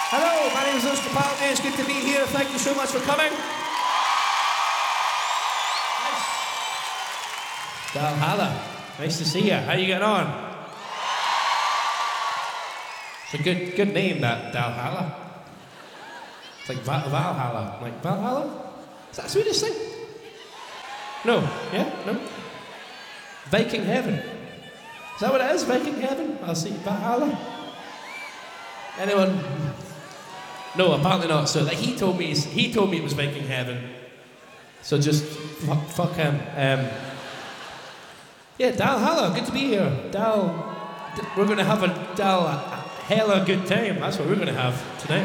Hello, my name is Lewis Capaldi. It's good to be here. Thank you so much for coming. Valhalla, nice to see you. How you getting on? It's a good name, that Valhalla. It's like Valhalla. Like Valhalla? Is that a Swedish thing? No. Yeah? No? Viking heaven. Is that what it is? Viking heaven? I'll see. Valhalla? Anyone? No, apparently not. So like, he told me it was Viking heaven. So just fuck him. Yeah, Valhalla, good to be here. We're gonna have a hella good time. That's what we're gonna have tonight.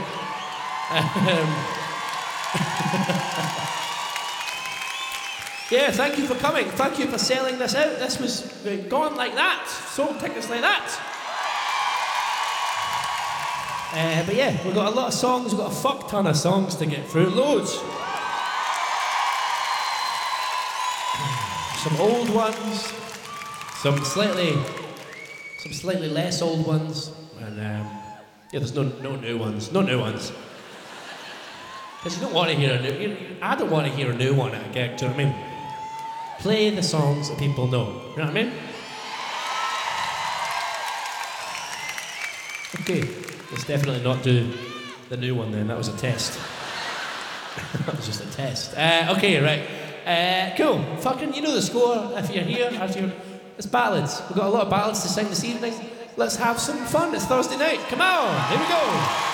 Yeah, thank you for coming. Thank you for selling this out. This was gone like that. Sold tickets like that. But yeah, we've got a lot of songs. We've got a fuck ton of songs to get through. Loads. Some old ones. Some slightly less old ones. And yeah, there's no new ones. No new ones. Because you don't want to hear a new... I don't want to hear a new one at a gig, do you know what I mean? Play the songs that people know. You know what I mean? Okay, let's definitely not do the new one then. That was a test. That was just a test. Okay, right. Cool. Fucking, you know the score. If you're here, it's ballads. We've got a lot of ballads to sing this evening. Let's have some fun. It's Thursday night. Come on, here we go.